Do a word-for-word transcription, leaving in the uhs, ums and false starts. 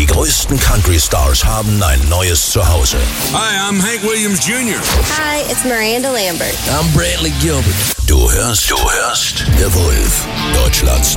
Die größten Country-Stars haben ein neues Zuhause. Hi, I'm Hank Williams Junior Hi, it's Miranda Lambert. I'm Brantley Gilbert. Du hörst, du hörst The Wolf, Deutschlands